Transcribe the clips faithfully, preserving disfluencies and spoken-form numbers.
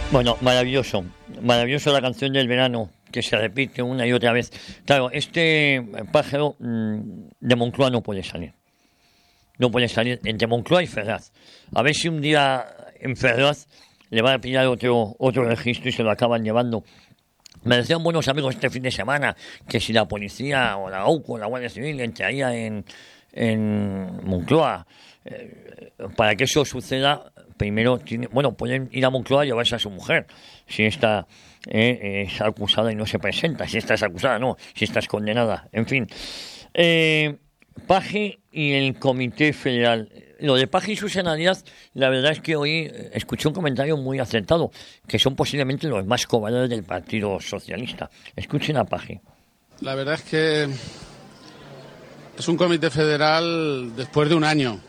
Bueno, maravilloso, maravilloso la canción del verano, que se repite una y otra vez. Claro, este pájaro mmm, de Moncloa no puede salir. No puede salir entre Moncloa y Ferraz. A ver si un día en Ferraz le van a pillar otro, otro registro y se lo acaban llevando. Me decían buenos amigos este fin de semana que si la policía o la U C O o la Guardia Civil entraría en, en Moncloa, eh, para que eso suceda, primero, tiene, bueno, pueden ir a Moncloa y llevarse a su mujer, si esta eh, es acusada y no se presenta, si esta es acusada, no, si esta es condenada, en fin. Eh, Paje y el Comité Federal. Lo de Paje y Susana Díaz, la verdad es que hoy escuché un comentario muy acertado, que son posiblemente los más cobardes del Partido Socialista. Escuchen a Paje. La verdad es que es un comité federal después de un año.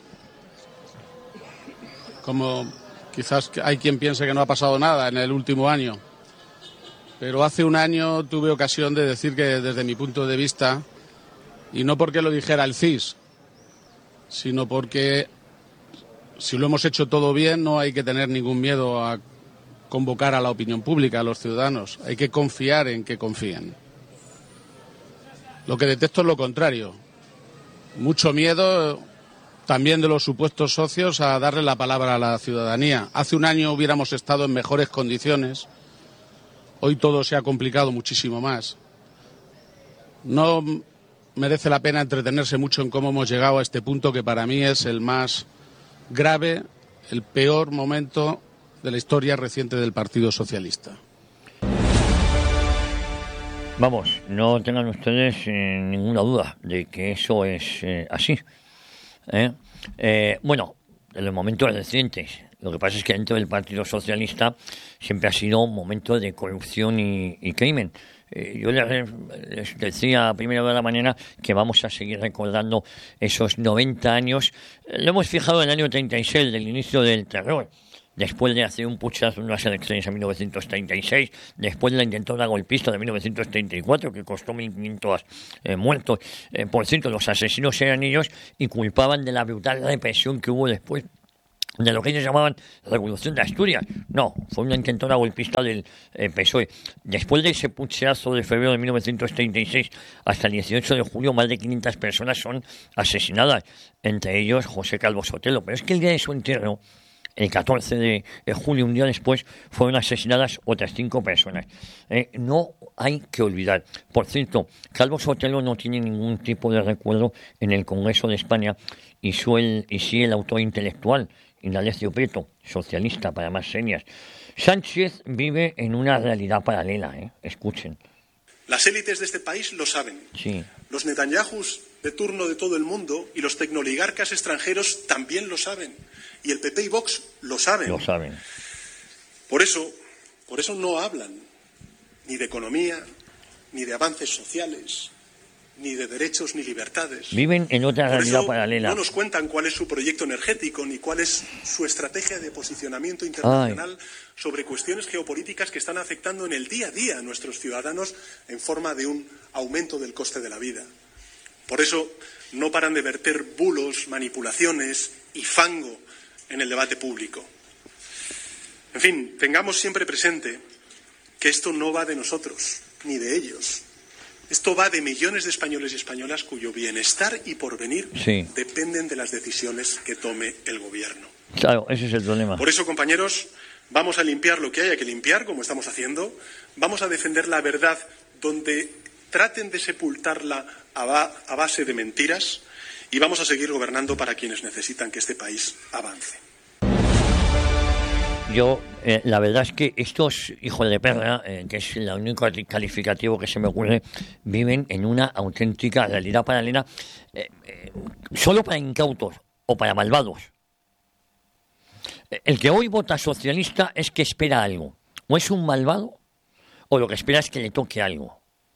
Como quizás hay quien piense que no ha pasado nada en el último año. Pero hace un año tuve ocasión de decir que desde mi punto de vista, y no porque lo dijera el C I S, sino porque si lo hemos hecho todo bien no hay que tener ningún miedo a convocar a la opinión pública, a los ciudadanos. Hay que confiar en que confíen. Lo que detesto es lo contrario. Mucho miedo también de los supuestos socios a darle la palabra a la ciudadanía. Hace un año hubiéramos estado en mejores condiciones. Hoy todo se ha complicado muchísimo más. No merece la pena entretenerse mucho en cómo hemos llegado a este punto, que para mí es el más grave, el peor momento de la historia reciente del Partido Socialista. Vamos, no tengan ustedes eh, ninguna duda de que eso es eh, así. ¿Eh? Eh, bueno, en los momentos recientes, lo que pasa es que dentro del Partido Socialista siempre ha sido un momento de corrupción y, y crimen. Eh, yo les, les decía a primera hora de la mañana que vamos a seguir recordando esos noventa años. Eh, lo hemos fijado en el año treinta y seis, del inicio del terror. Después de hacer un puchazo en unas elecciones en mil novecientos treinta y seis, después de la intentora golpista de mil novecientos treinta y cuatro, que costó mil quinientos eh, muertos. Eh, por cierto, los asesinos eran ellos y culpaban de la brutal represión que hubo después de lo que ellos llamaban Revolución de Asturias. No, fue una intentora golpista del eh, P S O E. Después de ese puchazo de febrero de mil novecientos treinta y seis hasta el dieciocho de julio, más de quinientas personas son asesinadas, entre ellos José Calvo Sotelo. Pero es que el día de su entierro, el catorce de julio, un día después, fueron asesinadas otras cinco personas. Eh, no hay que olvidar. Por cierto, Calvo Sotelo no tiene ningún tipo de recuerdo en el Congreso de España y, suel, y sí el autor intelectual, Indalecio Prieto, socialista para más señas. Sánchez vive en una realidad paralela, ¿eh? Escuchen. Las élites de este país lo saben. Sí. Los Netanyahus de turno de todo el mundo y los tecnoligarcas extranjeros también lo saben. Y el P P y Vox lo saben. Lo saben. Por eso, por eso no hablan ni de economía, ni de avances sociales, ni de derechos ni libertades. Viven en otra por realidad eso paralela. No nos cuentan cuál es su proyecto energético, ni cuál es su estrategia de posicionamiento internacional Ay. sobre cuestiones geopolíticas que están afectando en el día a día a nuestros ciudadanos en forma de un aumento del coste de la vida. Por eso no paran de verter bulos, manipulaciones y fango en el debate público. En fin, tengamos siempre presente que esto no va de nosotros, ni de ellos. Esto va de millones de españoles y españolas cuyo bienestar y porvenir sí. dependen de las decisiones que tome el gobierno. Claro, ese es el problema. Por eso, compañeros, vamos a limpiar lo que haya que limpiar, como estamos haciendo. Vamos a defender la verdad donde traten de sepultarla a, ba- a base de mentiras. Y vamos a seguir gobernando para quienes necesitan que este país avance. Yo, eh, la verdad es que estos hijos de perra, eh, que es el único calificativo que se me ocurre, viven en una auténtica realidad paralela, eh, eh, solo para incautos o para malvados. El que hoy vota socialista es que espera algo. O es un malvado, o lo que espera es que le toque algo.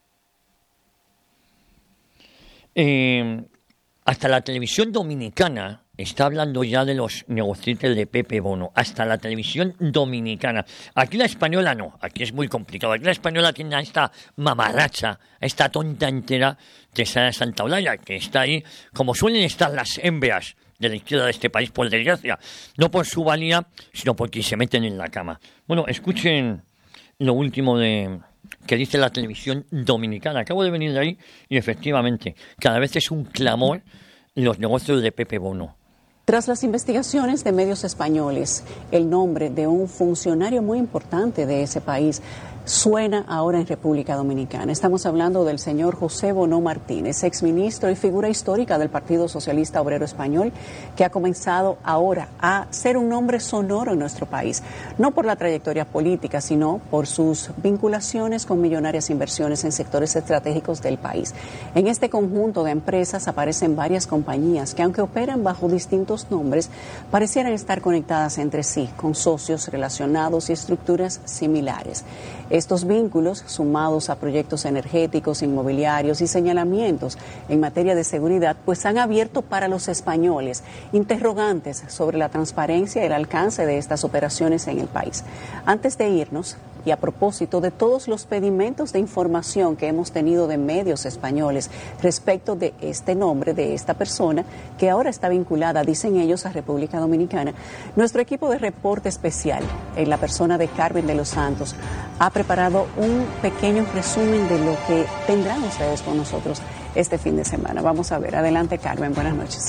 Eh... Hasta la televisión dominicana está hablando ya de los negocietes de Pepe Bono. Hasta la televisión dominicana. Aquí la española no. Aquí es muy complicado. Aquí la española tiene a esta mamarracha, a esta tonta entera de Sara Santaolalla, que está ahí, como suelen estar las hembras de la izquierda de este país, por desgracia. No por su valía, sino porque se meten en la cama. Bueno, escuchen lo último de que dice la televisión dominicana. Acabo de venir de ahí y efectivamente, cada vez es un clamor los negocios de Pepe Bono. Tras las investigaciones de medios españoles, el nombre de un funcionario muy importante de ese país suena ahora en República Dominicana. Estamos hablando del señor José Bono Martínez, exministro y figura histórica del Partido Socialista Obrero Español, que ha comenzado ahora a ser un nombre sonoro en nuestro país, no por la trayectoria política, sino por sus vinculaciones con millonarias inversiones en sectores estratégicos del país. En este conjunto de empresas aparecen varias compañías que, aunque operan bajo distintos nombres, parecieran estar conectadas entre sí, con socios relacionados y estructuras similares. Estos vínculos, sumados a proyectos energéticos, inmobiliarios y señalamientos en materia de seguridad, pues han abierto para los españoles interrogantes sobre la transparencia y el alcance de estas operaciones en el país. Antes de irnos, y a propósito de todos los pedimentos de información que hemos tenido de medios españoles respecto de este nombre, de esta persona, que ahora está vinculada, dicen ellos, a República Dominicana, nuestro equipo de reporte especial, en la persona de Carmen de los Santos, ha preparado un pequeño resumen de lo que tendrán ustedes con nosotros este fin de semana. Vamos a ver. Adelante, Carmen. Buenas noches.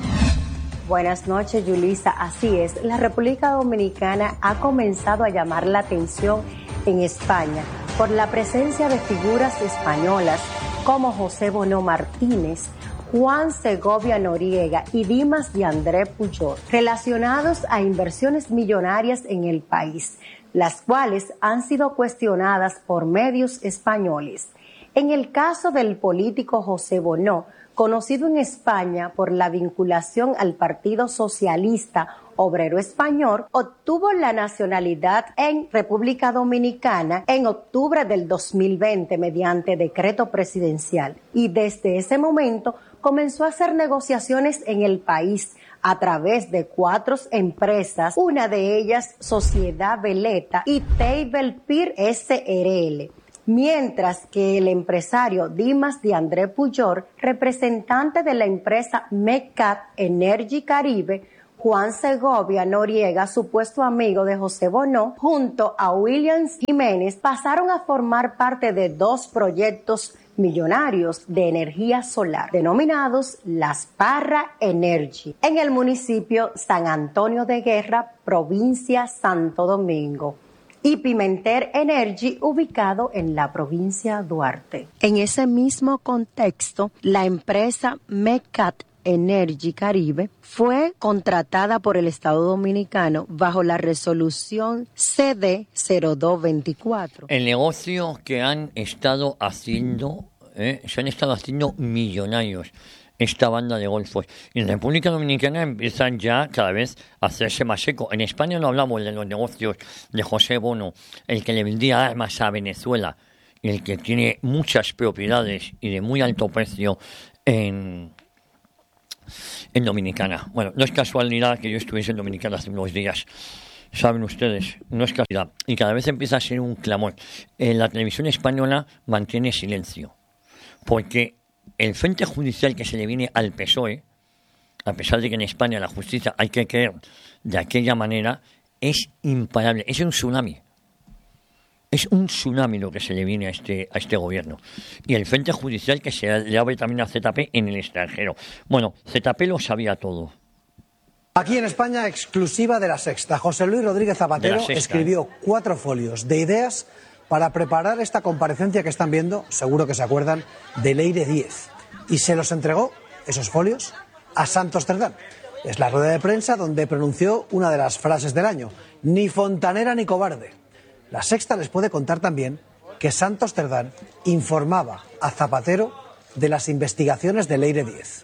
Buenas noches, Yulisa. Así es, la República Dominicana ha comenzado a llamar la atención en España por la presencia de figuras españolas como José Bono Martínez, Juan Segovia Noriega y Dimas de André Pujol, relacionados a inversiones millonarias en el país, las cuales han sido cuestionadas por medios españoles. En el caso del político José Bono, conocido en España por la vinculación al Partido Socialista Obrero Español, obtuvo la nacionalidad en República Dominicana en octubre del dos mil veinte mediante decreto presidencial y desde ese momento comenzó a hacer negociaciones en el país a través de cuatro empresas, una de ellas Sociedad Veleta y Table Peer S R L. Mientras que el empresario Dimas de André Pujol, representante de la empresa Mecat Energy Caribe, Juan Segovia Noriega, supuesto amigo de José Bono, junto a Williams Jiménez, pasaron a formar parte de dos proyectos millonarios de energía solar, denominados Las Parra Energy, en el municipio San Antonio de Guerra, provincia Santo Domingo, y Pimenter Energy, ubicado en la provincia Duarte. En ese mismo contexto, la empresa Mecat Energy Caribe fue contratada por el Estado Dominicano bajo la resolución C D cero dos veinticuatro. El negocio que han estado haciendo, eh, se han estado haciendo millonarios esta banda de golfos. En República Dominicana empiezan ya cada vez a hacerse más eco. En España no hablamos de los negocios de José Bono, el que le vendía armas a Venezuela, y el que tiene muchas propiedades y de muy alto precio en, en Dominicana. Bueno, no es casualidad que yo estuviese en Dominicana hace unos días. Saben ustedes, no es casualidad. Y cada vez empieza a ser un clamor. Eh, la televisión española mantiene silencio, porque el frente judicial que se le viene al P S O E, a pesar de que en España la justicia hay que creer de aquella manera, es imparable. Es un tsunami. Es un tsunami lo que se le viene a este, a este gobierno. Y el frente judicial que se le abre también a Z P en el extranjero. Bueno, Z P lo sabía todo. Aquí en España, exclusiva de La Sexta. José Luis Rodríguez Zapatero Sexta, escribió ¿eh? cuatro folios de ideas para preparar esta comparecencia que están viendo, seguro que se acuerdan, de Leire Díez. Y se los entregó, esos folios, a Santos Cerdán. Es la rueda de prensa donde pronunció una de las frases del año: ni fontanera ni cobarde. La Sexta les puede contar también que Santos Cerdán informaba a Zapatero de las investigaciones de Leire Díez.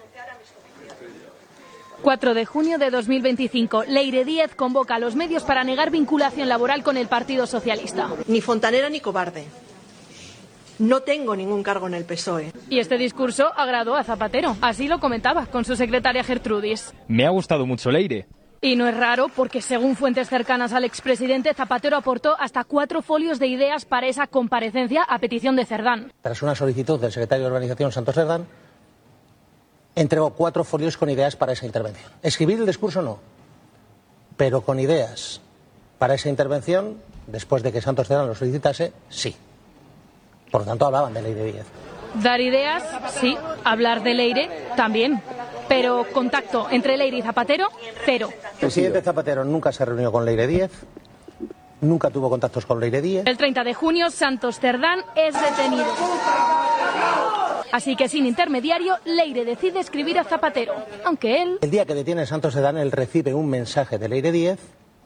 cuatro de junio de dos mil veinticinco, Leire Díez convoca a los medios para negar vinculación laboral con el Partido Socialista. Ni fontanera ni cobarde. No tengo ningún cargo en el P S O E. Y este discurso agradó a Zapatero. Así lo comentaba con su secretaria Gertrudis. Me ha gustado mucho Leire. Y no es raro porque, según fuentes cercanas al expresidente, Zapatero aportó hasta cuatro folios de ideas para esa comparecencia a petición de Cerdán. Tras una solicitud del secretario de Organización, Santos Cerdán, entregó cuatro folios con ideas para esa intervención. Escribir el discurso no, pero con ideas para esa intervención, después de que Santos Cerdán lo solicitase, sí. Por lo tanto, hablaban de Leire Díez. Dar ideas, sí. Hablar de Leire, también. Pero contacto entre Leire y Zapatero, cero. El presidente Zapatero nunca se reunió con Leire Díez, nunca tuvo contactos con Leire Díez. El treinta de junio, Santos Cerdán es detenido. Así que sin intermediario, Leire decide escribir a Zapatero, aunque él... El día que detiene Santos Cerdán, él recibe un mensaje de Leire Díez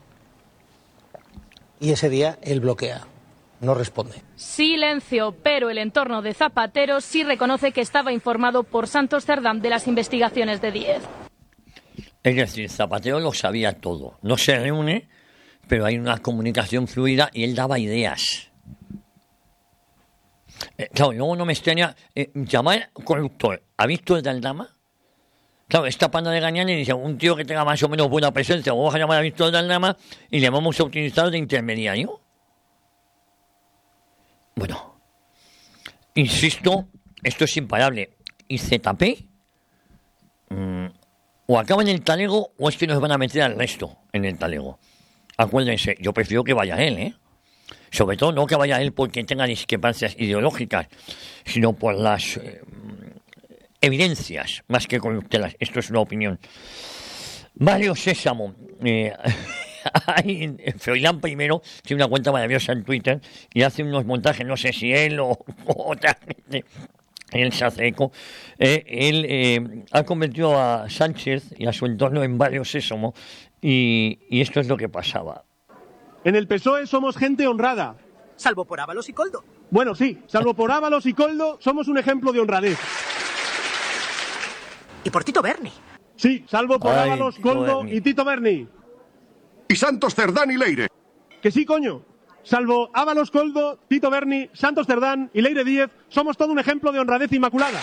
y ese día él bloquea, no responde. Silencio, pero el entorno de Zapatero sí reconoce que estaba informado por Santos Cerdán de las investigaciones de Díez. Es decir, Zapatero lo sabía todo. No se reúne, pero hay una comunicación fluida y él daba ideas. Eh, claro, luego no me extraña eh, llamar corruptor a Víctor de Aldama. Claro, esta panda de Gañán y dice, un tío que tenga más o menos buena presencia, vamos a llamar a Víctor de Aldama y le vamos a utilizar de intermediario. Bueno, insisto, esto es imparable. Y Z P, mmm, o acaba en el talego o es que nos van a meter al resto en el talego. Acuérdense, yo prefiero que vaya él, ¿eh? Sobre todo no que vaya él porque tenga discrepancias ideológicas, sino por las eh, evidencias, más que corruptelas. Esto es una opinión. Mario Sésamo, eh, hay, Froilán primero, tiene una cuenta maravillosa en Twitter y hace unos montajes, no sé si él o, o otra gente, él se hace eco, eh, él eh, ha convertido a Sánchez y a su entorno en Mario Sésamo y, y esto es lo que pasaba. En el P S O E somos gente honrada. Salvo por Ábalos y Koldo. Bueno, sí, salvo por Ábalos y Koldo, somos un ejemplo de honradez. Y por Tito Berni. Sí, salvo por Ay, Ábalos, Tito Koldo Berni. y Tito Berni. Y Santos Cerdán y Leire. Que sí, coño. Salvo Ábalos, Koldo, Tito Berni, Santos Cerdán y Leire Díez, somos todo un ejemplo de honradez inmaculada.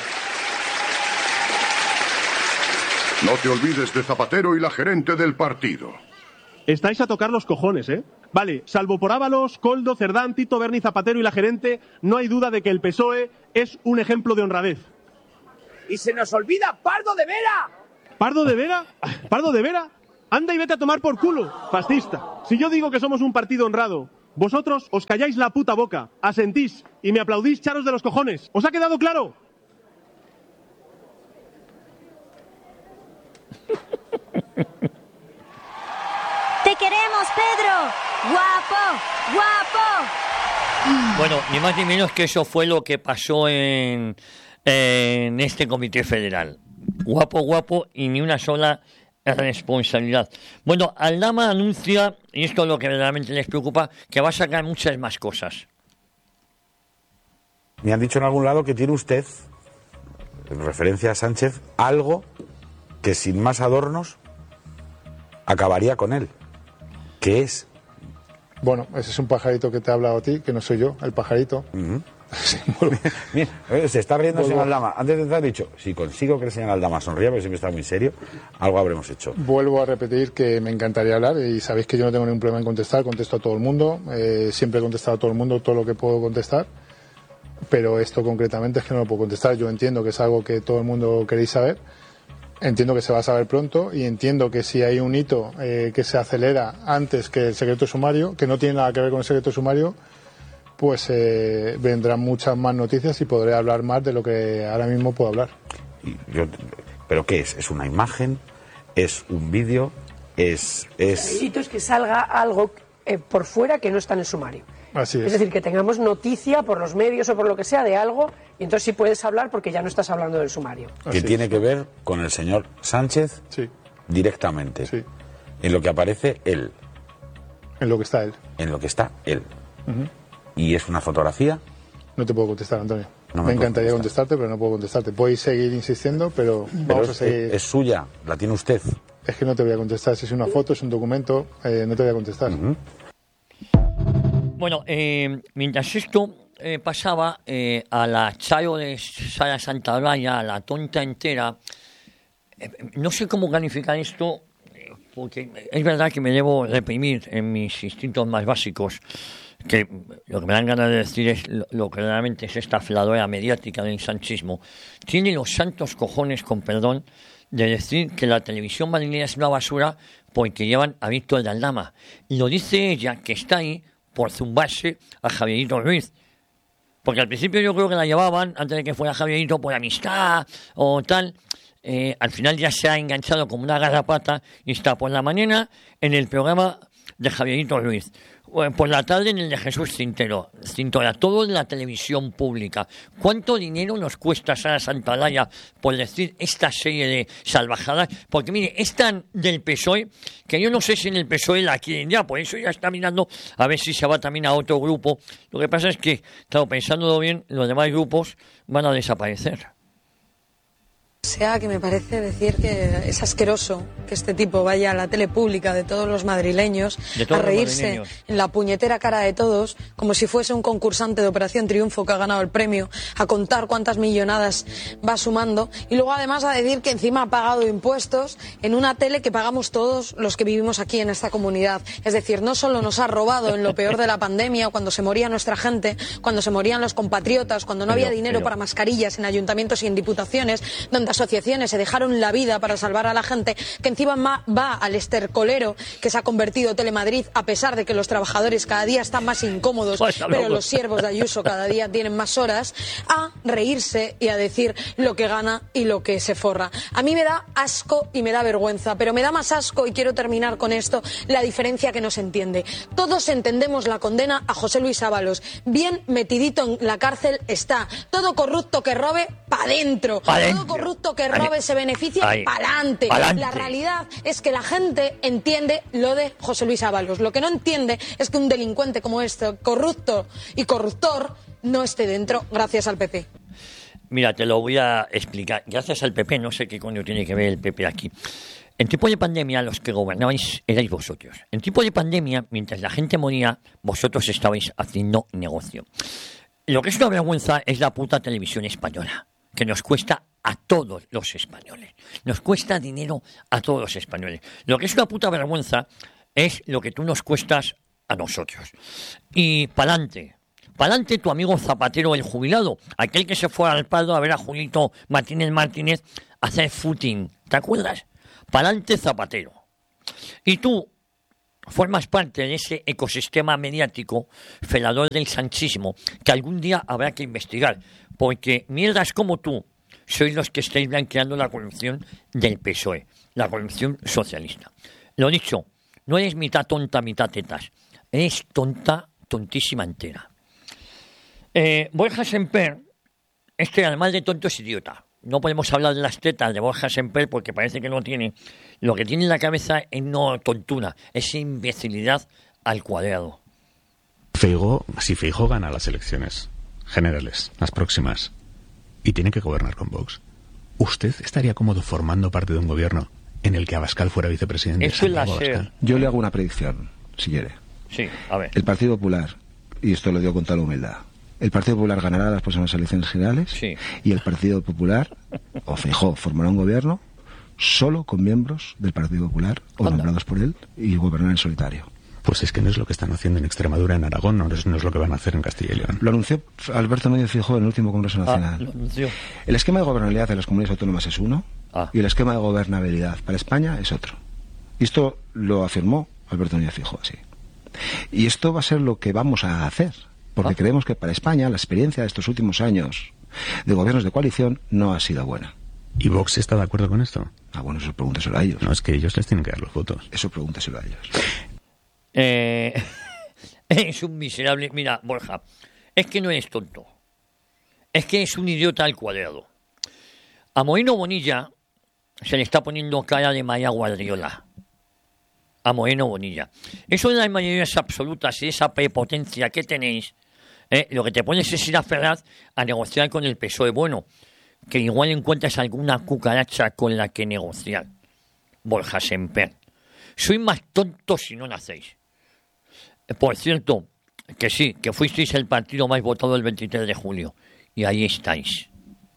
No te olvides de Zapatero y la gerente del partido. Estáis a tocar los cojones, ¿eh? Vale, salvo por Ábalos, Koldo, Cerdán, Tito Berni, Zapatero y la gerente, no hay duda de que el P S O E es un ejemplo de honradez. Y se nos olvida Pardo de Vera. ¿Pardo de Vera? ¿Pardo de Vera? Anda y vete a tomar por culo, fascista. Si yo digo que somos un partido honrado, vosotros os calláis la puta boca, asentís y me aplaudís charos de los cojones. ¿Os ha quedado claro? ¡Te queremos, Pedro! ¡Guapo! ¡Guapo! Bueno, ni más ni menos que eso fue lo que pasó en, en este comité federal. Guapo, guapo y ni una sola responsabilidad. Bueno, Aldama anuncia, y esto es lo que verdaderamente les preocupa, que va a sacar muchas más cosas. Me han dicho en algún lado que tiene usted, en referencia a Sánchez, algo que sin más adornos acabaría con él. ¿Qué es? Bueno, ese es un pajarito que te ha hablado a ti, que no soy yo, el pajarito. Uh-huh. Sí, mira, mira, se está riendo el señor Aldama. Antes de entrar he dicho, si consigo que el señor Aldama sonría, porque siempre está muy serio, algo habremos hecho. Vuelvo a repetir que me encantaría hablar y sabéis que yo no tengo ningún problema en contestar, contesto a todo el mundo, eh, siempre he contestado a todo el mundo todo lo que puedo contestar, pero esto concretamente es que no lo puedo contestar. Yo entiendo que es algo que todo el mundo queréis saber. Entiendo que se va a saber pronto y entiendo que si hay un hito eh, que se acelera antes que el secreto sumario, que no tiene nada que ver con el secreto sumario, pues eh, vendrán muchas más noticias y podré hablar más de lo que ahora mismo puedo hablar. Y yo, ¿pero qué es? ¿Es una imagen? ¿Es un vídeo? ¿Es...? es... El hito es que salga algo eh, por fuera que no está en el sumario. Así es. Es decir, que tengamos noticia por los medios o por lo que sea de algo y entonces sí puedes hablar porque ya no estás hablando del sumario. Que Así tiene es. que ver con el señor Sánchez sí. directamente. Sí. En lo que aparece él. En lo que está él. En lo que está él. Uh-huh. ¿Y es una fotografía? No te puedo contestar, Antonio. No me me encantaría contestar. contestarte, pero no puedo contestarte. Podéis seguir insistiendo, pero, pero vamos es, a seguir. Es suya, la tiene usted. Es que no te voy a contestar. Si es una foto, es un documento, eh, no te voy a contestar. Uh-huh. Bueno, eh, mientras esto eh, pasaba eh, a la Chayo de Sara Santaolalla, a la tonta entera, eh, no sé cómo calificar esto, eh, porque es verdad que me debo reprimir en mis instintos más básicos, que lo que me dan ganas de decir es lo, lo que realmente es esta fladora mediática del sanchismo, tiene los santos cojones, con perdón, de decir que la televisión madrileña es una basura porque llevan a Víctor de Aldama. Y lo dice ella, que está ahí por zumbarse a Javierito Ruiz. Porque al principio yo creo que la llevaban, antes de que fuera Javierito, por amistad o tal. Eh, al final ya se ha enganchado como una garrapata y está por la mañana en el programa de Javierito Ruiz, por la tarde en el de Jesús Cintero, Cintora, todo en la televisión pública. ¿Cuánto dinero nos cuesta Sara Santaolalla por decir esta serie de salvajadas? Porque mire, es tan del P S O E que yo no sé si en el P S O E la quieren ya, por eso ya está mirando a ver si se va también a otro grupo. Lo que pasa es que, claro, pensándolo bien, los demás grupos van a desaparecer. Sea que me parece decir que es asqueroso que este tipo vaya a la tele pública de todos los madrileños de todos a reírse madrileños. En la puñetera cara de todos, como si fuese un concursante de Operación Triunfo que ha ganado el premio, a contar cuántas millonadas va sumando y luego además a decir que encima ha pagado impuestos en una tele que pagamos todos los que vivimos aquí en esta comunidad. Es decir, no solo nos ha robado en lo peor de la pandemia, cuando se moría nuestra gente, cuando se morían los compatriotas, cuando no Pero, había dinero pero... para mascarillas en ayuntamientos y en diputaciones, donde asociaciones se dejaron la vida para salvar a la gente, que encima va al estercolero que se ha convertido Telemadrid, a pesar de que los trabajadores cada día están más incómodos, pero los siervos de Ayuso cada día tienen más horas, a reírse y a decir lo que gana y lo que se forra. A mí me da asco y me da vergüenza, pero me da más asco, y quiero terminar con esto, la diferencia que no se entiende. Todos entendemos la condena a José Luis Ábalos. Bien metidito en la cárcel está. Todo corrupto que robe, pa' dentro. Todo corrupto que robe se beneficia, pa'lante. La realidad es que la gente entiende lo de José Luis Ábalos. Lo que no entiende es que un delincuente como este, corrupto y corruptor, no esté dentro gracias al P P. Mira, te lo voy a explicar. Gracias al P P, no sé qué coño tiene que ver el P P aquí. En tiempo de pandemia, los que gobernabais erais vosotros. En tiempo de pandemia, mientras la gente moría, vosotros estabais haciendo negocio. Lo que es una vergüenza es la puta televisión española, que nos cuesta a todos los españoles. Nos cuesta dinero a todos los españoles. Lo que es una puta vergüenza es lo que tú nos cuestas a nosotros. Y pa'lante. Pa'lante tu amigo Zapatero, el jubilado, aquel que se fue al Pardo a ver a Julito Martínez Martínez hacer footing. ¿Te acuerdas? Pa'lante Zapatero. Y tú formas parte de ese ecosistema mediático felador del sanchismo que algún día habrá que investigar, porque mierdas como tú sois los que estáis blanqueando la corrupción del P S O E, la corrupción socialista. Lo dicho, no eres mitad tonta, mitad tetas, eres tonta, tontísima entera. Eh, Borja Semper, este además de tonto es idiota. No podemos hablar de las tetas de Borja Semper porque parece que no tiene. Lo que tiene en la cabeza es no tontuna, es imbecilidad al cuadrado. Feijóo, si Feijóo gana las elecciones generales, las próximas, y tiene que gobernar con Vox, ¿usted estaría cómodo formando parte de un gobierno en el que Abascal fuera vicepresidente? Eso es la ser. Yo le hago una predicción, si quiere. Sí, a ver. El Partido Popular, y esto lo digo con toda la humildad, el Partido Popular ganará las próximas elecciones generales, sí. Y el Partido Popular, o Feijóo, formará un gobierno solo con miembros del Partido Popular o Anda. nombrados por él y gobernar en solitario. Pues es que no es lo que están haciendo en Extremadura, en Aragón, no es, no es lo que van a hacer en Castilla y León. Lo anunció Alberto Núñez Feijóo en el último Congreso Nacional. Ah, lo anunció. El esquema de gobernabilidad de las comunidades autónomas es uno, ah. y el esquema de gobernabilidad para España es otro. Y esto lo afirmó Alberto Núñez Feijóo así. Y esto va a ser lo que vamos a hacer, porque ah. creemos que para España la experiencia de estos últimos años de gobiernos de coalición no ha sido buena. ¿Y Vox está de acuerdo con esto? Ah, bueno, eso pregúntaselo a ellos. No, es que ellos les tienen que dar los votos. Eso pregúntaselo a ellos. Eh, es un miserable. Mira, Borja, es que no eres tonto. Es que es un idiota al cuadrado. A Moreno Bonilla se le está poniendo cara de María Guardiola. A Moreno Bonilla. Eso de las mayorías absolutas y esa prepotencia que tenéis, eh, lo que te pones es ir a Ferraz a negociar con el P S O E. Bueno, que igual encuentras alguna cucaracha con la que negociar. Borja Semper. Sois más tontos si no nacéis. Por cierto, que sí, que fuisteis el partido más votado el veintitrés de julio. Y ahí estáis.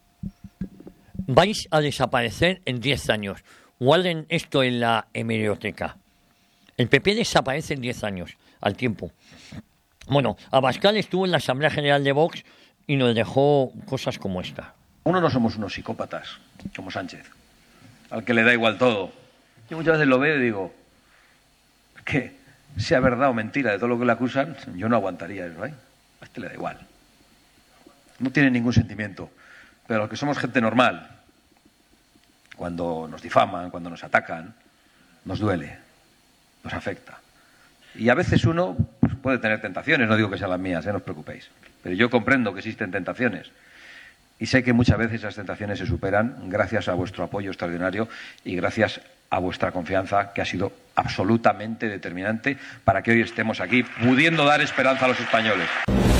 Vais a desaparecer en diez años. Guarden esto en la hemeroteca. El P P desaparece en diez años, al tiempo. Bueno, Abascal estuvo en la Asamblea General de Vox y nos dejó cosas como esta. Uno no somos unos psicópatas, como Sánchez, al que le da igual todo. Yo muchas veces lo veo y digo, que sea verdad o mentira de todo lo que le acusan, yo no aguantaría eso, ¿eh? A este le da igual. No tiene ningún sentimiento. Pero los que somos gente normal, cuando nos difaman, cuando nos atacan, nos duele, nos afecta. Y a veces uno pues, puede tener tentaciones, no digo que sean las mías, ¿eh? No os preocupéis. Pero yo comprendo que existen tentaciones. Y sé que muchas veces esas tentaciones se superan gracias a vuestro apoyo extraordinario y gracias a vuestra confianza, que ha sido absolutamente determinante para que hoy estemos aquí, pudiendo dar esperanza a los españoles.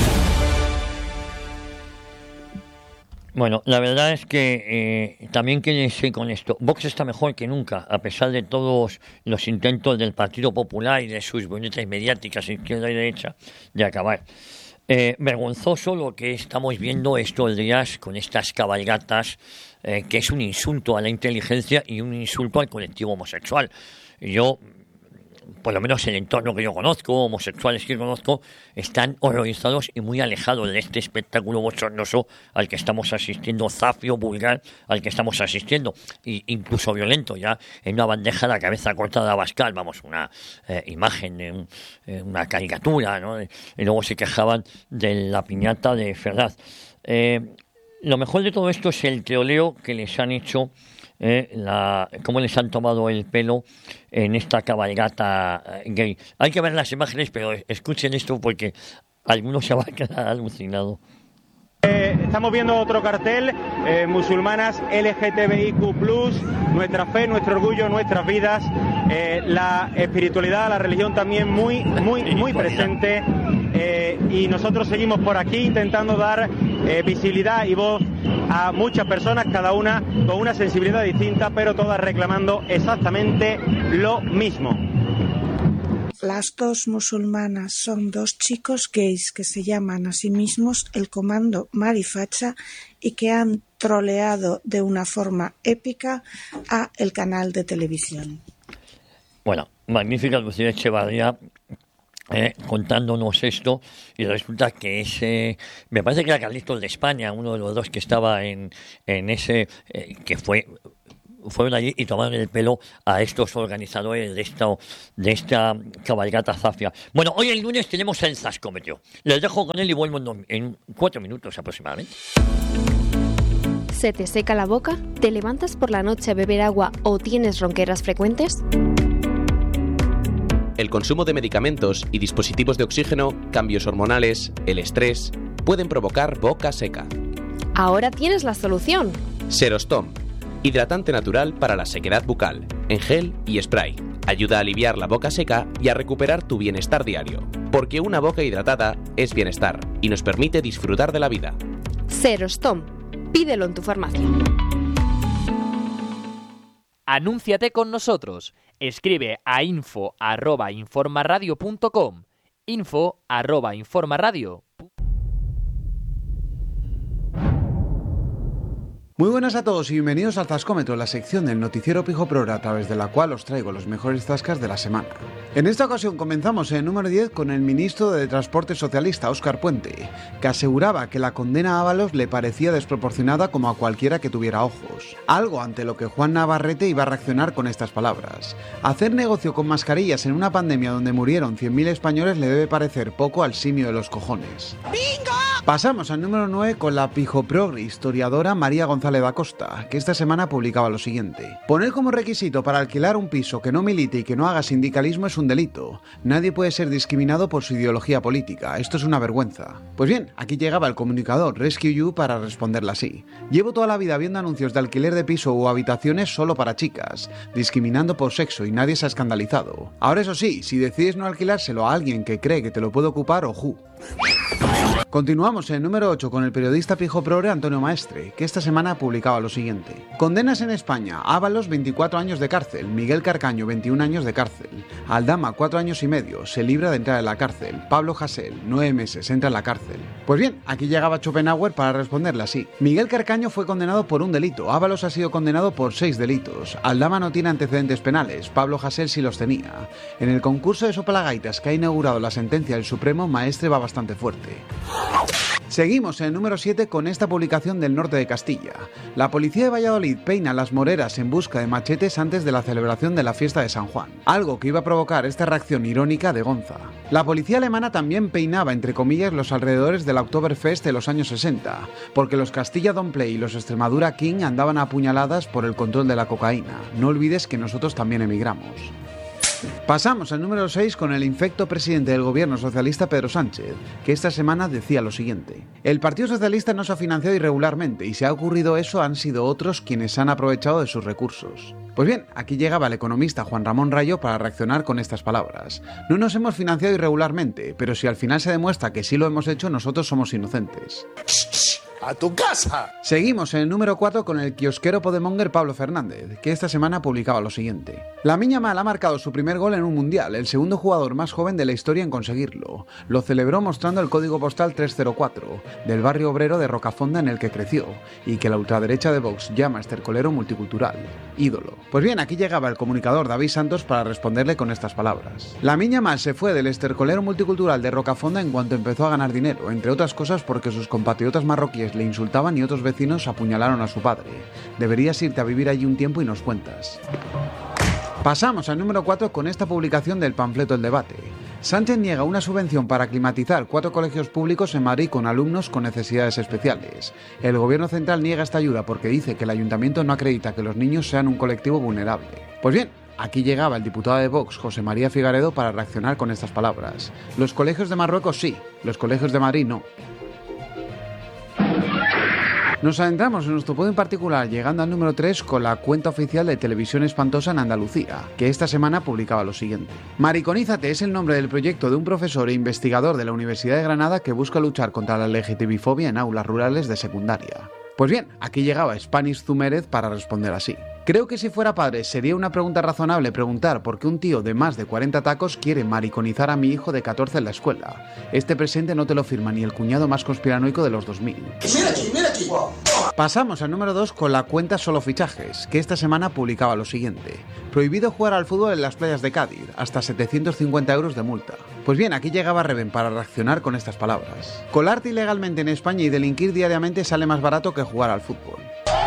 Bueno, la verdad es que eh, también quédense con esto. Vox está mejor que nunca, a pesar de todos los intentos del Partido Popular y de sus bonitas mediáticas, izquierda y derecha, de acabar. Eh, vergonzoso lo que estamos viendo estos días con estas cabalgatas, eh, que es un insulto a la inteligencia y un insulto al colectivo homosexual. Yo, por lo menos el entorno que yo conozco, homosexuales que conozco, están horrorizados y muy alejados de este espectáculo bochornoso al que estamos asistiendo, zafio, vulgar, al que estamos asistiendo, e incluso violento, ya en una bandeja la cabeza cortada de Abascal, vamos, una eh, imagen, eh, un, eh, una caricatura, ¿no? Y luego se quejaban de la piñata de Ferraz. Eh, lo mejor de todo esto es el teoleo que les han hecho, Eh, la, cómo les han tomado el pelo en esta cabalgata eh, gay. Hay que ver las imágenes, pero escuchen esto porque algunos se van a quedar alucinados. Eh, estamos viendo otro cartel, eh, musulmanas L G T B I Q plus, nuestra fe, nuestro orgullo, nuestras vidas, eh, la espiritualidad, la religión también muy, muy, muy presente, eh, y nosotros seguimos por aquí intentando dar eh, visibilidad y voz a muchas personas, cada una con una sensibilidad distinta, pero todas reclamando exactamente lo mismo. Las dos musulmanas son dos chicos gays que se llaman a sí mismos el Comando Marifacha y que han troleado de una forma épica a el canal de televisión. Bueno, magnífica Lucía Echevarría eh, contándonos esto, y resulta que ese, me parece que era Carlitos de España, uno de los dos que estaba en, en ese, eh, que fue... fueron allí y tomaron el pelo a estos organizadores de esta, de esta cabalgata zafia. Bueno, hoy el lunes tenemos el zascómetro. Les dejo con él y vuelvo en, en cuatro minutos aproximadamente. ¿Se te seca la boca? ¿Te levantas por la noche a beber agua o tienes ronqueras frecuentes? El consumo de medicamentos y dispositivos de oxígeno, cambios hormonales, el estrés, pueden provocar boca seca. Ahora tienes la solución. Serostom. Hidratante natural para la sequedad bucal, en gel y spray. Ayuda a aliviar la boca seca y a recuperar tu bienestar diario. Porque una boca hidratada es bienestar y nos permite disfrutar de la vida. Serostom. Pídelo en tu farmacia. Anúnciate con nosotros. Escribe a info arroba informaradio punto com. Info arroba informaradio. Muy buenas a todos y bienvenidos al Zascómetro, la sección del noticiero Pijo Progre a través de la cual os traigo los mejores zascas de la semana. En esta ocasión comenzamos en el número diez con el ministro de Transporte socialista, Óscar Puente, que aseguraba que la condena a Ábalos le parecía desproporcionada como a cualquiera que tuviera ojos. Algo ante lo que Juan Navarrete iba a reaccionar con estas palabras. Hacer negocio con mascarillas en una pandemia donde murieron cien mil españoles le debe parecer poco al simio de los cojones. ¡Bingo! Pasamos al número nueve con la Pijo Progre historiadora María González da Costa, que esta semana publicaba lo siguiente. Poner como requisito para alquilar un piso que no milite y que no haga sindicalismo es un delito. Nadie puede ser discriminado por su ideología política. Esto es una vergüenza. Pues bien, aquí llegaba el comunicador Rescue You para responderla así. Llevo toda la vida viendo anuncios de alquiler de piso o habitaciones solo para chicas, discriminando por sexo y nadie se ha escandalizado. Ahora eso sí, si decides no alquilárselo a alguien que cree que te lo puede ocupar, ojú. Continuamos en el número ocho con el periodista pijo progre Antonio Maestre, que esta semana publicaba lo siguiente. Condenas en España: Ábalos veinticuatro años de cárcel, Miguel Carcaño veintiún años de cárcel, Aldama cuatro años y medio, se libra de entrar en la cárcel, Pablo Hasél nueve meses, entra en la cárcel. Pues bien, aquí llegaba Schopenhauer para responderle así. Miguel Carcaño fue condenado por un delito, Ábalos ha sido condenado por seis delitos, Aldama no tiene antecedentes penales, Pablo Hasél sí los tenía. En el concurso de sopalagaitas que ha inaugurado la sentencia del Supremo, Maestre va bastante fuerte. Seguimos en el número siete con esta publicación del norte de Castilla. La policía de Valladolid peina las moreras en busca de machetes antes de la celebración de la fiesta de San Juan, algo que iba a provocar esta reacción irónica de Gonza. La policía alemana también peinaba, entre comillas, los alrededores del Oktoberfest de los años sesenta, porque los Castilla Don't Play y los Extremadura King andaban a puñaladas por el control de la cocaína. No olvides que nosotros también emigramos. Pasamos al número seis con el infecto presidente del gobierno socialista Pedro Sánchez, que esta semana decía lo siguiente. El Partido Socialista no se ha financiado irregularmente y si ha ocurrido eso han sido otros quienes han aprovechado de sus recursos. Pues bien, aquí llegaba el economista Juan Ramón Rayo para reaccionar con estas palabras. No nos hemos financiado irregularmente, pero si al final se demuestra que sí lo hemos hecho, nosotros somos inocentes. ¡A tu casa! Seguimos en el número cuatro con el kiosquero podemonger Pablo Fernández, que esta semana publicaba lo siguiente. Lamine Yamal ha marcado su primer gol en un mundial, el segundo jugador más joven de la historia en conseguirlo. Lo celebró mostrando el código postal trescientos cuatro, del barrio obrero de Rocafonda en el que creció, y que la ultraderecha de Vox llama estercolero multicultural. Ídolo. Pues bien, aquí llegaba el comunicador David Santos para responderle con estas palabras. Lamine Yamal se fue del estercolero multicultural de Rocafonda en cuanto empezó a ganar dinero, entre otras cosas porque sus compatriotas marroquíes le insultaban y otros vecinos apuñalaron a su padre. Deberías irte a vivir allí un tiempo y nos cuentas. Pasamos al número cuatro con esta publicación del panfleto El Debate. Sánchez niega una subvención para climatizar cuatro colegios públicos en Madrid con alumnos con necesidades especiales. El gobierno central niega esta ayuda porque dice que el ayuntamiento no acredita que los niños sean un colectivo vulnerable. Pues bien, aquí llegaba el diputado de Vox, José María Figaredo, para reaccionar con estas palabras. Los colegios de Marruecos sí, los colegios de Madrid no. Nos adentramos en nuestro podio en particular, llegando al número tres con la cuenta oficial de Televisión Espantosa en Andalucía, que esta semana publicaba lo siguiente. Mariconízate es el nombre del proyecto de un profesor e investigador de la Universidad de Granada que busca luchar contra la L G T B fobia en aulas rurales de secundaria. Pues bien, aquí llegaba Spanish Zumérez para responder así. Creo que si fuera padre sería una pregunta razonable preguntar por qué un tío de más de cuarenta tacos quiere mariconizar a mi hijo de catorce en la escuela. Este presente no te lo firma ni el cuñado más conspiranoico de los dos mil. ¡Mira aquí, mira aquí! Pasamos al número dos con la cuenta Solo Fichajes, que esta semana publicaba lo siguiente. Prohibido jugar al fútbol en las playas de Cádiz, hasta setecientos cincuenta euros de multa. Pues bien, aquí llegaba Reven para reaccionar con estas palabras. Colarte ilegalmente en España y delinquir diariamente sale más barato que jugar al fútbol.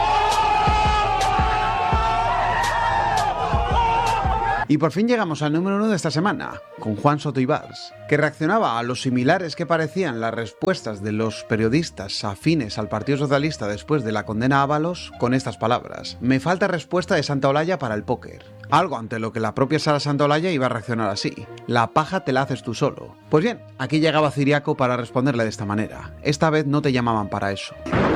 Y por fin llegamos al número uno de esta semana, con Juan Soto Ibars, que reaccionaba a los similares que parecían las respuestas de los periodistas afines al Partido Socialista después de la condena a Ábalos con estas palabras. Me falta respuesta de Santa Olaya para el póker. Algo ante lo que la propia Sara Santa Olaya iba a reaccionar así. La paja te la haces tú solo. Pues bien, aquí llegaba Ciriaco para responderle de esta manera. Esta vez no te llamaban para eso.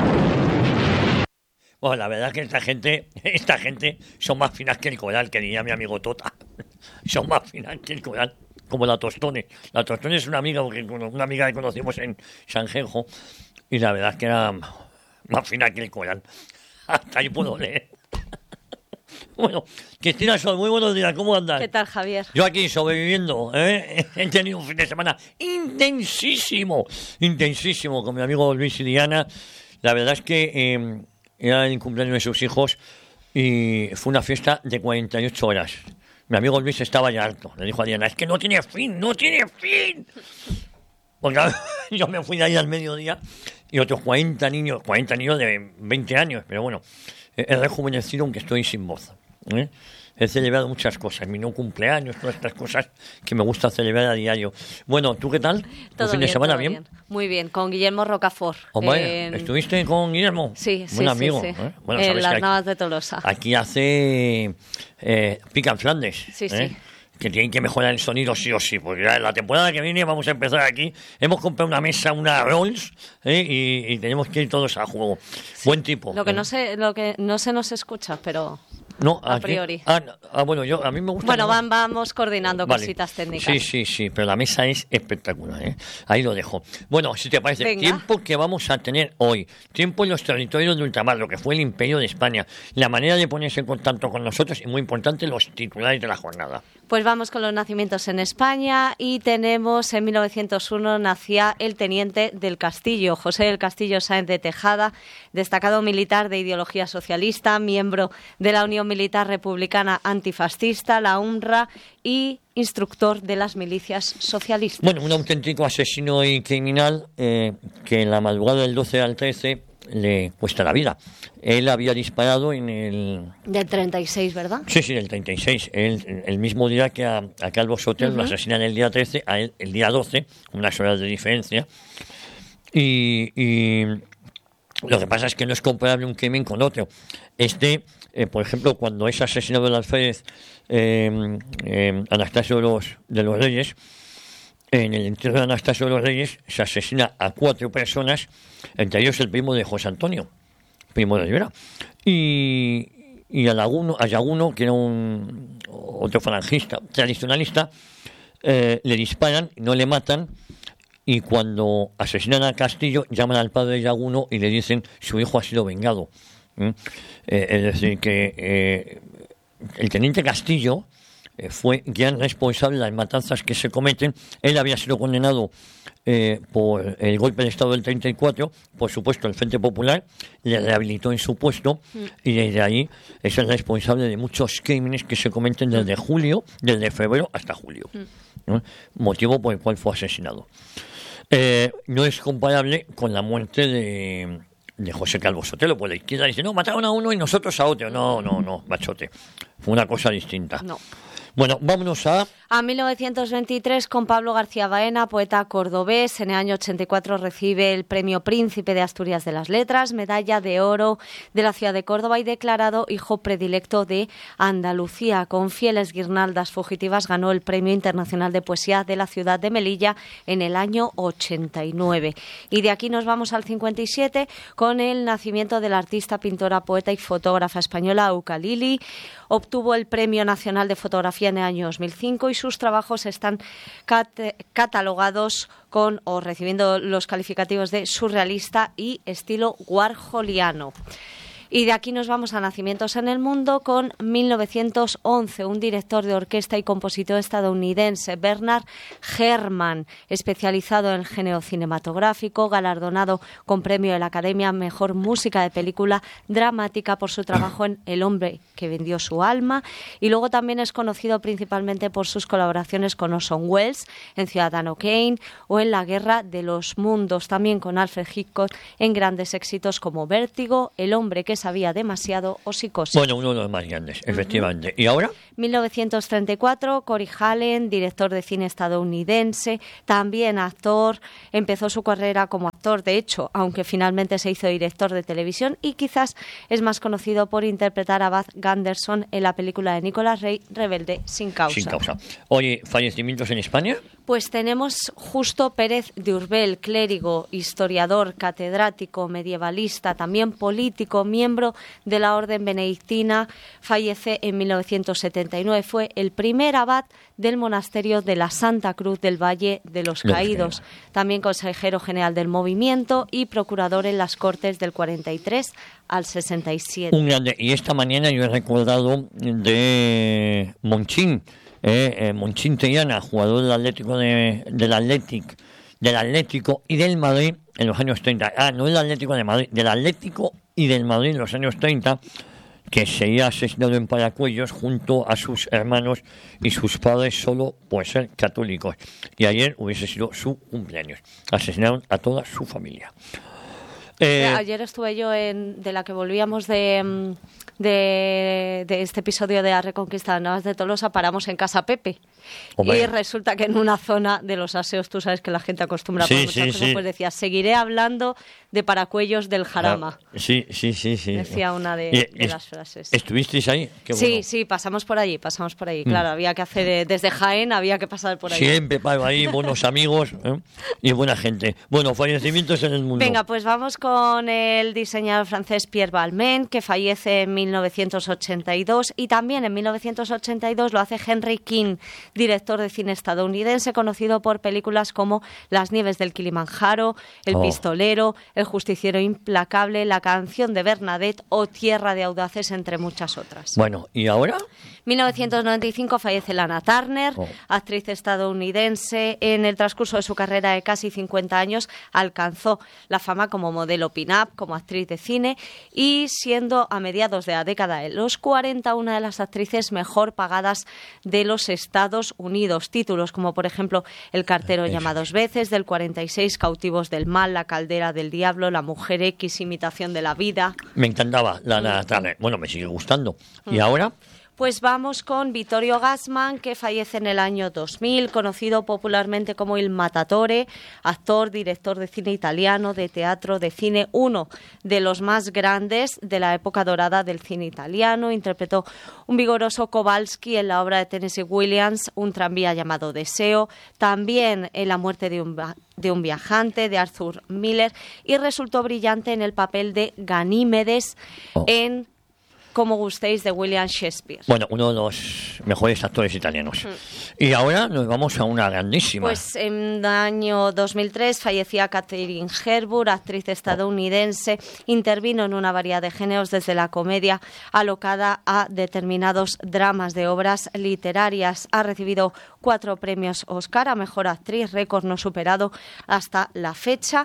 Bueno, la verdad es que esta gente, esta gente son más finas que el coral, que diría mi amigo Tota. Son más finas que el coral, como la Tostone. La Tostone es una amiga, una amiga que conocimos en Sanjenjo, y la verdad es que era más fina que el coral. Hasta ahí puedo leer. Bueno, Cristina Sol, muy buenos días, ¿cómo andas? ¿Qué tal, Javier? Yo aquí sobreviviendo, ¿eh? He tenido un fin de semana intensísimo, intensísimo con mi amigo Luis y Diana. La verdad es que eh, era el cumpleaños de sus hijos y fue una fiesta de cuarenta y ocho horas. Mi amigo Luis estaba ya harto. Le dijo a Diana, es que no tiene fin, no tiene fin. Porque yo me fui de ahí al mediodía y otros cuarenta niños, cuarenta niños de veinte años, pero bueno, he rejuvenecido aunque estoy sin voz, ¿eh? He celebrado muchas cosas, mi no cumpleaños, todas estas cosas que me gusta celebrar a diario. Bueno, ¿tú qué tal? Todo ¿Un fin bien, de semana todo bien? bien? Muy bien, con Guillermo Rocafort. Hombre, en... ¿estuviste con Guillermo? Sí, sí, Buen amigo, sí, sí. ¿eh? Bueno, en sabes las que Navas de Tolosa. Aquí hace eh, Pica en Flandes. Sí, ¿eh? sí. Que tienen que mejorar el sonido sí o sí, porque la temporada que viene vamos a empezar aquí. Hemos comprado una mesa, una Rolls, ¿eh? y, y tenemos que ir todos a juego. Sí. Buen tipo. Lo que ¿eh? no se, lo que no se nos escucha, pero No, a aquí- priori. Ah, no, ah, bueno, yo, a mí me gusta... Bueno, que- van, vamos coordinando Vale. cositas técnicas. Sí, sí, sí, pero la mesa es espectacular, ¿eh? Ahí lo dejo. Bueno, si te parece, Venga. tiempo que vamos a tener hoy, tiempo en los territorios de ultramar, lo que fue el Imperio de España, la manera de ponerse en contacto con nosotros y, muy importante, los titulares de la jornada. Pues vamos con los nacimientos en España y tenemos en mil novecientos uno nacía el teniente del Castillo, José del Castillo Sáenz de Tejada, destacado militar de ideología socialista, miembro de la Unión Militar Republicana Antifascista, la U N R A y instructor de las milicias socialistas. Bueno, un auténtico asesino y criminal eh, que en la madrugada del doce al trece le cuesta la vida. Él había disparado en el... Del treinta y seis, ¿verdad? Sí, sí, del treinta y seis. Él, el mismo día que a, a Calvo Sotelo Ujú. lo asesinan el día trece, a él el día doce, unas horas de diferencia. Y, y lo que pasa es que no es comparable un crimen con otro. Este, eh, por ejemplo, cuando es asesinado el alférez eh, eh, Anastasio de los, de los Reyes, en el entierro de Anastasio de los Reyes se asesina a cuatro personas, entre ellos el primo de José Antonio, primo de Rivera. Y, y a Laguno, a Yaguno, que era un otro falangista, tradicionalista, eh, le disparan, no le matan, y cuando asesinan a Castillo, llaman al padre de Yaguno y le dicen su hijo ha sido vengado. ¿Mm? Eh, es decir, que eh, el teniente Castillo eh, fue gran responsable de las matanzas que se cometen. Él había sido condenado eh, por el golpe de Estado del treinta y cuatro, por supuesto el Frente Popular le rehabilitó en su puesto y desde ahí es el responsable de muchos crímenes que se cometen desde julio, desde febrero hasta julio, ¿no? Motivo por el cual fue asesinado. Eh, no es comparable con la muerte de, de José Calvo Sotelo. Por la izquierda dice, no, mataron a uno y nosotros a otro. No, no, no, machote. Fue una cosa distinta. No. Bueno, vámonos a... A mil novecientos veintitrés, con Pablo García Baena, poeta cordobés. En el año ochenta y cuatro recibe el Premio Príncipe de Asturias de las Letras, medalla de oro de la ciudad de Córdoba y declarado hijo predilecto de Andalucía. Con fieles guirnaldas fugitivas ganó el Premio Internacional de Poesía de la ciudad de Melilla en el año ochenta y nueve. Y de aquí nos vamos al cincuenta y siete con el nacimiento de la artista, pintora, poeta y fotógrafa española Auca Lili. Obtuvo el Premio Nacional de Fotografía en el año dos mil cinco y sus trabajos están cat- catalogados con o recibiendo los calificativos de surrealista y estilo warholiano. Y de aquí nos vamos a nacimientos en el mundo con mil novecientos once, un director de orquesta y compositor estadounidense, Bernard Herrmann, especializado en género cinematográfico, galardonado con premio de la Academia a Mejor Música de Película Dramática por su trabajo en El hombre que vendió su alma, y luego también es conocido principalmente por sus colaboraciones con Orson Welles en Ciudadano Kane o en La Guerra de los Mundos, también con Alfred Hitchcock en grandes éxitos como Vértigo, El hombre que sabía demasiado o Psicosis. Bueno, uno de los más grandes, efectivamente. ¿Y ahora? mil novecientos treinta y cuatro, Cory Hallen, director de cine estadounidense, también actor, empezó su carrera como actor, de hecho, aunque finalmente se hizo director de televisión, y quizás es más conocido por interpretar a Bud Gunderson en la película de Nicolas Rey, Rebelde sin causa. Sin causa. Oye, ¿fallecimientos en España? Pues tenemos Justo Pérez de Urbel, clérigo, historiador, catedrático, medievalista, también político, miembro de la Orden Benedictina, fallece en mil novecientos setenta y nueve. Fue el primer abad del monasterio de la Santa Cruz del Valle de los Los Caídos, también consejero general del movimiento y procurador en las Cortes del cuarenta y tres al sesenta y siete. Un grande. Y esta mañana yo he recordado de Monchín, eh, eh, Monchín Triana, jugador del Atlético de, del Athletic, del Atlético y del Madrid en los años treinta. Ah, no del Atlético de Madrid, del Atlético y del Madrid en los años treinta, que sería asesinado en Paracuellos junto a sus hermanos y sus padres solo por ser católicos. Y ayer hubiese sido su cumpleaños. Asesinaron a toda su familia. Eh, Ayer estuve yo en, de la que volvíamos de, de, de este episodio de la Reconquista de Navas de Tolosa, paramos en Casa Pepe. Hombre. Y resulta que en una zona de los aseos, tú sabes que la gente acostumbra a Sí, poner muchas sí, cosas, sí. pues decía, seguiré hablando de Paracuellos del Jarama. ah, sí, sí, sí, sí. Decía una de, Y- de es- las frases. ¿Estuvisteis ahí? Qué Sí, bueno. sí, pasamos por allí, pasamos por allí. Mm. Claro, había que hacer, eh, desde Jaén había que pasar por allí. Siempre paro ahí, buenos amigos, ¿eh? Y buena gente. Bueno, fallecimientos en el mundo. Venga, pues vamos con el diseñador francés Pierre Balmain, que fallece en mil mil novecientos ochenta y dos, y también en mil novecientos ochenta y dos lo hace Henry King, director de cine estadounidense, conocido por películas como Las nieves del Kilimanjaro, El Oh. pistolero, El justiciero implacable, La canción de Bernadette o Tierra de audaces, entre muchas otras. Bueno, ¿y ahora? mil novecientos noventa y cinco fallece Lana Turner, Oh. actriz estadounidense. En el transcurso de su carrera de casi cincuenta años alcanzó la fama como modelo pin-up, como actriz de cine, y siendo a mediados de la década de los cuarenta una de las actrices mejor pagadas de los Estados Unidos. Títulos como, por ejemplo, El cartero llama dos veces, del cuarenta y seis, Cautivos del mal, La caldera del diablo, La mujer X, Imitación de la vida. Me encantaba Lana Turner. Bueno, me sigue gustando. ¿Y Mm. ahora? Pues vamos con Vittorio Gassman, que fallece en el año dos mil, conocido popularmente como Il Matatore, actor, director de cine italiano, de teatro, de cine, uno de los más grandes de la época dorada del cine italiano. Interpretó un vigoroso Kowalski en la obra de Tennessee Williams, Un tranvía llamado Deseo, también en La muerte de un, de un viajante, de Arthur Miller, y resultó brillante en el papel de Ganímedes Oh. en Como gustéis, de William Shakespeare. Bueno, uno de los mejores actores italianos. Mm. Y ahora nos vamos a una grandísima. Pues en el año dos mil tres fallecía Katharine Hepburn, actriz estadounidense. Intervino en una variedad de géneros, desde la comedia alocada a determinados dramas de obras literarias. Ha recibido cuatro premios Oscar a Mejor Actriz, récord no superado hasta la fecha.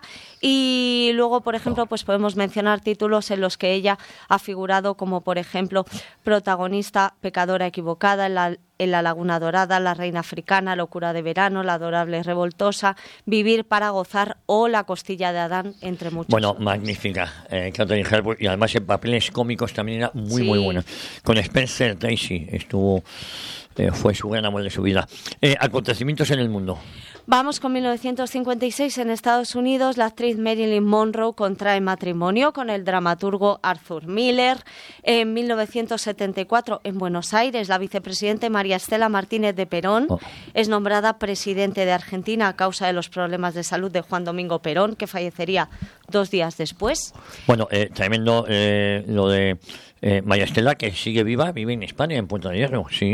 Y luego, por ejemplo, pues podemos mencionar títulos en los que ella ha figurado, como por ejemplo, protagonista Pecadora equivocada, en la, en la Laguna Dorada, La reina africana, Locura de verano, La adorable revoltosa, Vivir para gozar o La costilla de Adán, entre muchos. Bueno, magnífica, eh, Katharine Hepburn, y además en papeles cómicos también era muy, Sí. muy buena. Con Spencer Tracy estuvo, eh, fue su gran amor de su vida. Eh, acontecimientos en el mundo. Vamos con mil novecientos cincuenta y seis. En Estados Unidos, la actriz Marilyn Monroe contrae matrimonio con el dramaturgo Arthur Miller. En mil novecientos setenta y cuatro, en Buenos Aires, la vicepresidenta María Estela Martínez de Perón Oh. es nombrada presidente de Argentina a causa de los problemas de salud de Juan Domingo Perón, que fallecería dos días después. Bueno, eh, tremendo eh, lo de eh, María Estela, que sigue viva, vive en España, en Puerto de Hierro, sí.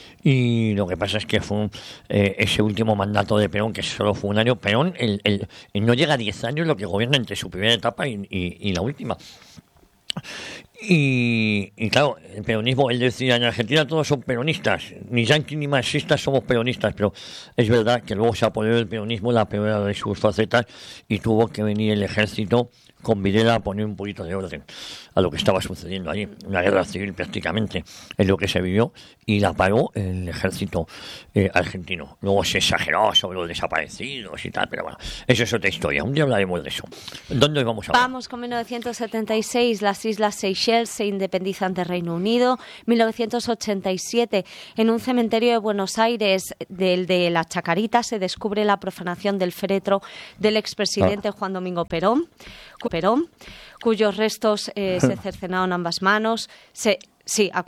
Y lo que pasa es que fue un, eh, ese último mandato de Perón, que solo fue un año. Perón el, el, el no llega a diez años lo que gobierna entre su primera etapa y, y, y la última. Y, y claro, el peronismo, él decía, en Argentina todos son peronistas, ni yanquis ni marxistas somos peronistas, pero es verdad que luego se apoderó del peronismo la peor de sus facetas y tuvo que venir el ejército con Videla a poner un poquito de orden a lo que estaba sucediendo allí, una guerra civil prácticamente, es lo que se vivió, y la paró el ejército eh, argentino. Luego se exageró sobre los desaparecidos y tal, pero bueno, eso es otra historia, un día hablaremos de eso. ¿Dónde vamos a ver? Vamos con mil novecientos setenta y seis, las Islas Seychelles se independizan del Reino Unido. mil novecientos ochenta y siete, en un cementerio de Buenos Aires, del de La Chacarita, se descubre la profanación del féretro del expresidente Juan Domingo Perón, Perón cuyos restos eh, se cercenaron ambas manos. Se, sí,